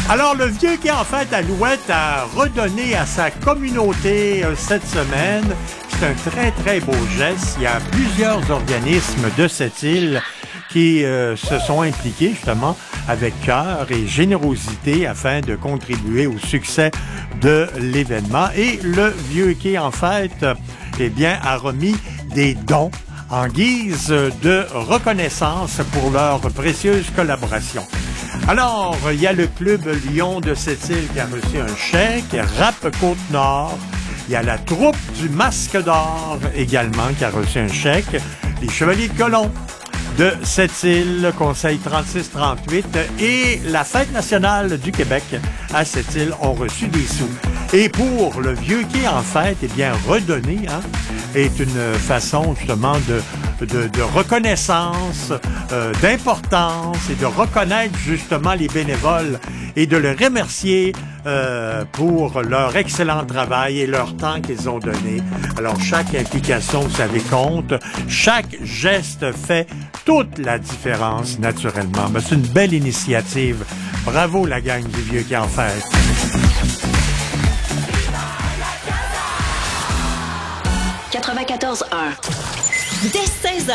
Alors, le Vieux Quai, en fait, Alouette a redonné à sa communauté cette semaine. C'est un très, très beau geste. Il y a plusieurs organismes de cette île qui se sont impliqués, justement, avec cœur et générosité afin de contribuer au succès de l'événement. Et le Vieux Quai, en fait, eh bien, a remis des dons en guise de reconnaissance pour leur précieuse collaboration. Alors, il y a le Club Lyon de cette île qui a reçu un chèque, Rap Côte-Nord. Il y a la troupe du Masque d'Or également qui a reçu un chèque. Les Chevaliers de Colomb de cette île, Conseil 36-38 et la Fête nationale du Québec à cette île ont reçu des sous. Et pour le Vieux Quai, en fait, eh bien, redonner, est une façon justement de reconnaissance, d'importance et de reconnaître justement les bénévoles et de les remercier pour leur excellent travail et leur temps qu'ils ont donné. Alors, chaque implication, vous savez, compte. Chaque geste fait toute la différence, naturellement. Mais c'est une belle initiative. Bravo, la gang du Vieux Quai, en fait. Dès 16h.